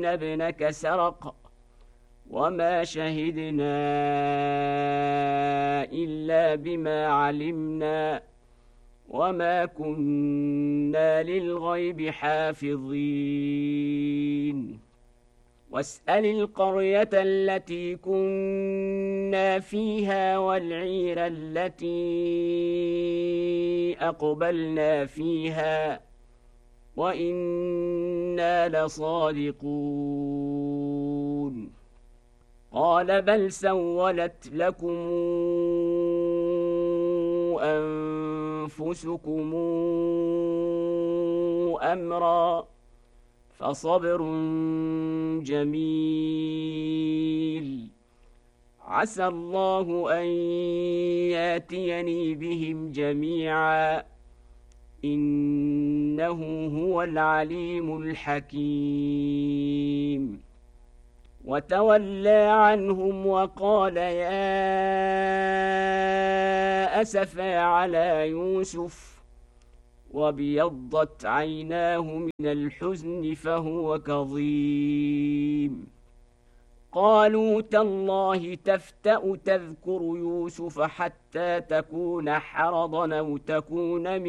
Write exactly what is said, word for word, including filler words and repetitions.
إن ابنك سرق وما شهدنا إلا بما علمنا وما كنا للغيب حافظين واسأل القرية التي كنا فيها والعير التي أقبلنا فيها وإنا لصادقون قال بل سولت لكم أنفسكم أمرا فصبر جميل عسى الله أن ياتيني بهم جميعا إنه هو العليم الحكيم وتولى عنهم وقال يا أسفا على يوسف وابيضت عيناه من الحزن فهو كظيم قالوا تالله تفتأ تذكر يوسف حتى تكون حرضا أو تكون من